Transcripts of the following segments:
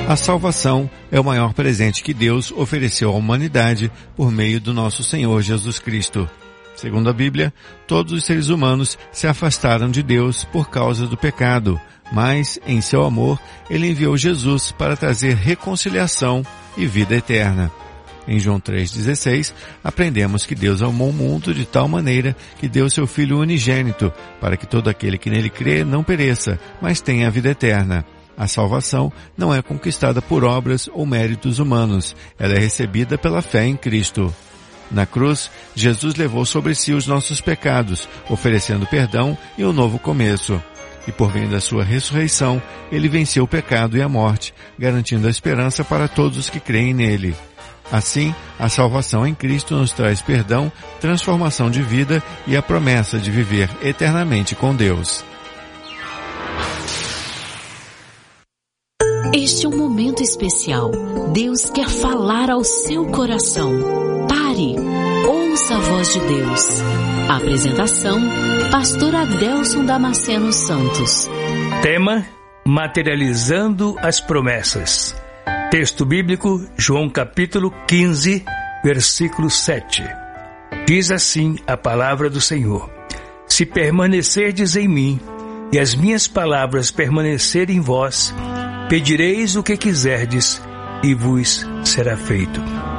A salvação é o maior presente que Deus ofereceu à humanidade por meio do nosso Senhor Jesus Cristo. Segundo a Bíblia, todos os seres humanos se afastaram de Deus por causa do pecado, mas, em seu amor, Ele enviou Jesus para trazer reconciliação e vida eterna. Em João 3,16, aprendemos que Deus amou o mundo de tal maneira que deu seu Filho unigênito, para que todo aquele que nele crê não pereça, mas tenha a vida eterna. A salvação não é conquistada por obras ou méritos humanos, ela é recebida pela fé em Cristo. Na cruz, Jesus levou sobre si os nossos pecados, oferecendo perdão e um novo começo. E por meio da sua ressurreição, Ele venceu o pecado e a morte, garantindo a esperança para todos os que creem nele. Assim, a salvação em Cristo nos traz perdão, transformação de vida e a promessa de viver eternamente com Deus. Este é um momento especial. Deus quer falar ao seu coração. Pare, ouça a voz de Deus. Apresentação, Pastor Adelson Damasceno Santos. Tema: Materializando as promessas. Texto bíblico, João capítulo 15, versículo 7. Diz assim a palavra do Senhor: Se permanecerdes em mim, e as minhas palavras permanecerem em vós, pedireis o que quiserdes, e vos será feito.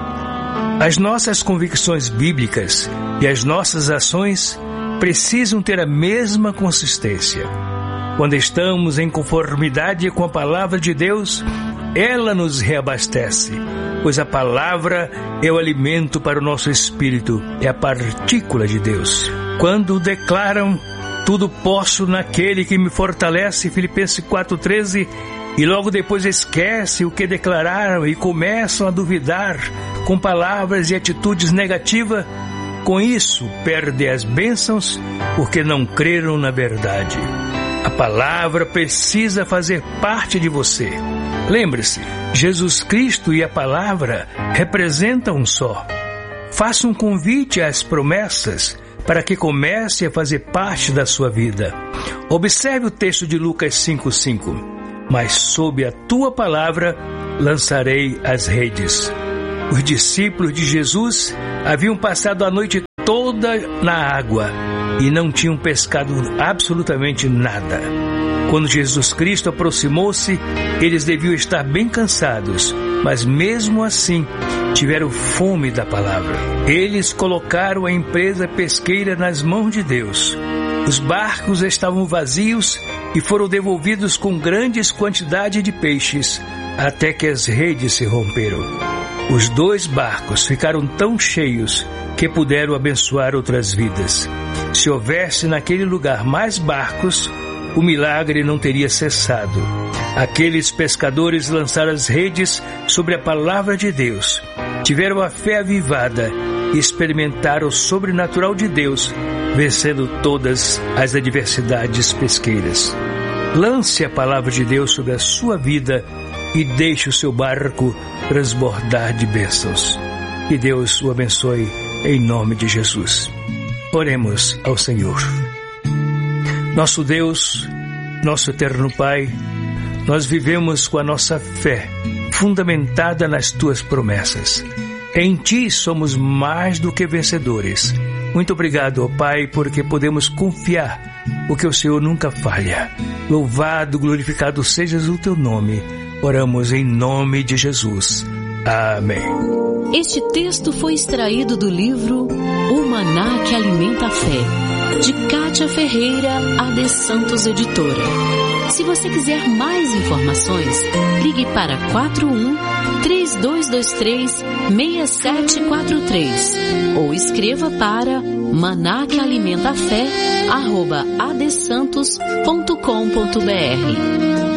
As nossas convicções bíblicas e as nossas ações precisam ter a mesma consistência. Quando estamos em conformidade com a palavra de Deus, ela nos reabastece, pois a palavra é o alimento para o nosso espírito, é a partícula de Deus. Quando declaram, tudo posso naquele que me fortalece, Filipenses 4,13, e logo depois esquece o que declararam e começam a duvidar com palavras e atitudes negativas, com isso perdem as bênçãos porque não creram na verdade. A palavra precisa fazer parte de você. Lembre-se, Jesus Cristo e a palavra representam um só. Faça um convite às promessas para que comece a fazer parte da sua vida. Observe o texto de Lucas 5,5. Mas sob a tua palavra lançarei as redes. Os discípulos de Jesus haviam passado a noite toda na água e não tinham pescado absolutamente nada. Quando Jesus Cristo aproximou-se, eles deviam estar bem cansados, mas mesmo assim tiveram fome da palavra. Eles colocaram a empresa pesqueira nas mãos de Deus. Os barcos estavam vazios e foram devolvidos com grandes quantidades de peixes, até que as redes se romperam. Os 2 barcos ficaram tão cheios que puderam abençoar outras vidas. Se houvesse naquele lugar mais barcos, o milagre não teria cessado. Aqueles pescadores lançaram as redes sobre a palavra de Deus, tiveram a fé avivada e experimentaram o sobrenatural de Deus, vencendo todas as adversidades pesqueiras. Lance a palavra de Deus sobre a sua vida e deixe o seu barco transbordar de bênçãos. Que Deus o abençoe em nome de Jesus. Oremos ao Senhor. Nosso Deus, nosso eterno Pai, nós vivemos com a nossa fé fundamentada nas tuas promessas. Em ti somos mais do que vencedores. Muito obrigado, ó Pai, porque podemos confiar, porque o Senhor nunca falha. Louvado, glorificado sejas o teu nome. Oramos em nome de Jesus. Amém. Este texto foi extraído do livro O Maná que Alimenta a Fé, de Cátia Ferreira, AD Santos Editora. Se você quiser mais informações, ligue para 41-3223-6743 ou escreva para manaquealimentafé@adsantos.com.br.